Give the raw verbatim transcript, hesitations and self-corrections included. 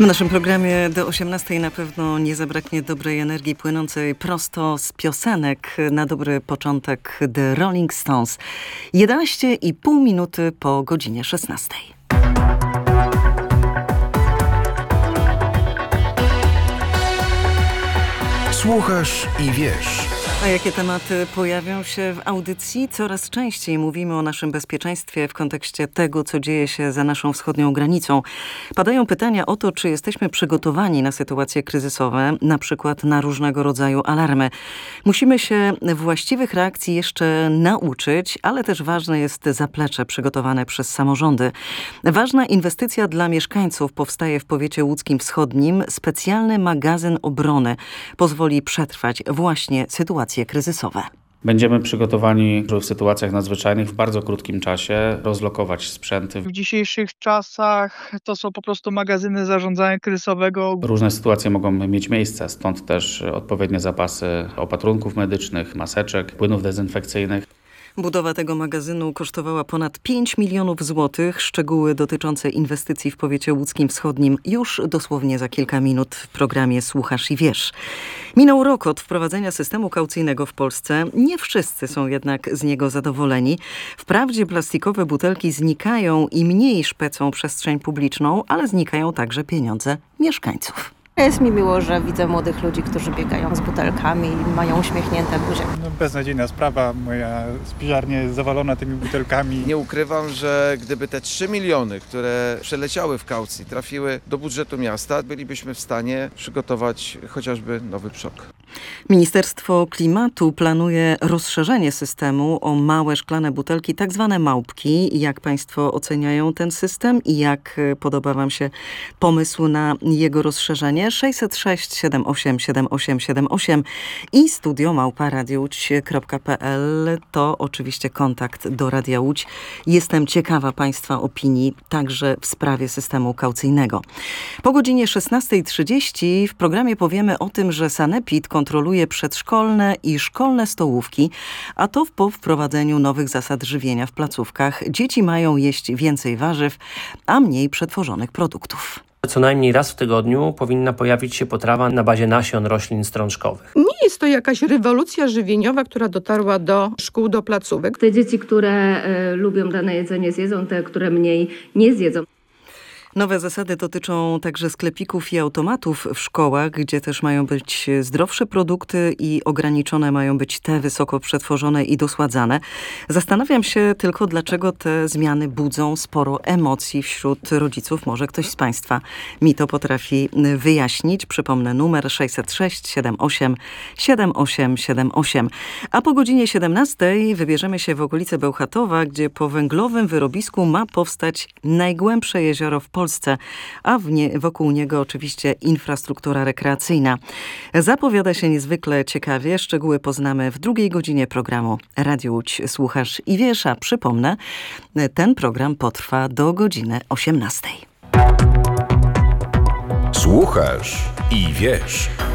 W naszym programie do osiemnastej na pewno nie zabraknie dobrej energii płynącej prosto z piosenek. Na dobry początek The Rolling Stones. jedenaście i pół minuty po godzinie szesnastej. Słuchasz i wiesz. A jakie tematy pojawią się w audycji? Coraz częściej mówimy o naszym bezpieczeństwie w kontekście tego, co dzieje się za naszą wschodnią granicą. Padają pytania o to, czy jesteśmy przygotowani na sytuacje kryzysowe, na przykład na różnego rodzaju alarmy. Musimy się właściwych reakcji jeszcze nauczyć, ale też ważne jest zaplecze przygotowane przez samorządy. Ważna inwestycja dla mieszkańców powstaje w powiecie łódzkim wschodnim. Specjalny magazyn obrony pozwoli przetrwać właśnie sytuacje kryzysowe. Będziemy przygotowani, żeby w sytuacjach nadzwyczajnych w bardzo krótkim czasie rozlokować sprzęty. W dzisiejszych czasach to są po prostu magazyny zarządzania kryzysowego. Różne sytuacje mogą mieć miejsce, stąd też odpowiednie zapasy opatrunków medycznych, maseczek, płynów dezynfekcyjnych. Budowa tego magazynu kosztowała ponad pięć milionów złotych. Szczegóły dotyczące inwestycji w powiecie łódzkim wschodnim już dosłownie za kilka minut w programie Słuchasz i wiesz. Minął rok od wprowadzenia systemu kaucyjnego w Polsce. Nie wszyscy są jednak z niego zadowoleni. Wprawdzie plastikowe butelki znikają i mniej szpecą przestrzeń publiczną, ale znikają także pieniądze mieszkańców. Jest mi miło, że widzę młodych ludzi, którzy biegają z butelkami i mają uśmiechnięte buzie. No, beznadziejna sprawa. Moja spiżarnia jest zawalona tymi butelkami. Nie ukrywam, że gdyby te trzy miliony, które przeleciały w kaucji, trafiły do budżetu miasta, bylibyśmy w stanie przygotować chociażby nowy przok. Ministerstwo Klimatu planuje rozszerzenie systemu o małe szklane butelki, tak zwane małpki. Jak państwo oceniają ten system i jak podoba wam się pomysł na jego rozszerzenie? sześćset sześć siedem osiem siedem osiem siedem osiem i studio małpa radio łódź kropka p l to oczywiście kontakt do Radia Łódź. Jestem ciekawa państwa opinii także w sprawie systemu kaucyjnego. Po godzinie szesnastej trzydzieści w programie powiemy o tym, że Sanepid kontroluje przedszkolne i szkolne stołówki, a to po wprowadzeniu nowych zasad żywienia w placówkach. Dzieci mają jeść więcej warzyw, a mniej przetworzonych produktów. Co najmniej raz w tygodniu powinna pojawić się potrawa na bazie nasion roślin strączkowych. Nie jest to jakaś rewolucja żywieniowa, która dotarła do szkół, do placówek. Te dzieci, które y, lubią dane jedzenie, zjedzą, te, które mniej nie zjedzą. Nowe zasady dotyczą także sklepików i automatów w szkołach, gdzie też mają być zdrowsze produkty i ograniczone mają być te wysoko przetworzone i dosładzane. Zastanawiam się tylko, dlaczego te zmiany budzą sporo emocji wśród rodziców. Może ktoś z państwa mi to potrafi wyjaśnić. Przypomnę numer sześćset sześć siedem osiem siedem osiem siedem osiem. A po godzinie siedemnastej wybierzemy się w okolice Bełchatowa, gdzie po węglowym wyrobisku ma powstać najgłębsze jezioro w Polsce. Polsce, a w nie, wokół niego oczywiście infrastruktura rekreacyjna. Zapowiada się niezwykle ciekawie. Szczegóły poznamy w drugiej godzinie programu Radio Łódź Słuchasz i wiesz, a przypomnę, ten program potrwa do godziny osiemnastej. Słuchasz i wiesz.